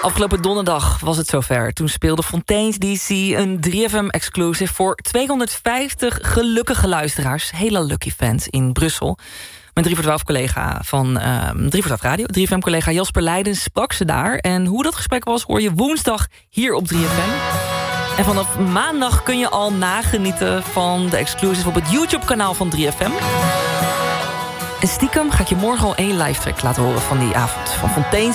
Afgelopen donderdag was het zover. Toen speelde Fontaine's DC een 3FM-exclusive voor 250 gelukkige luisteraars. Hele lucky fans in Brussel. Mijn 3 voor 12 collega van 3 voor 12 Radio, 3FM-collega Jasper Leidens sprak ze daar. En hoe dat gesprek was, hoor je woensdag hier op 3FM. En vanaf maandag kun je al nagenieten van de exclusive op het YouTube-kanaal van 3FM. En stiekem ga ik je morgen al 1 live track laten horen van die avond. Van Fontaine's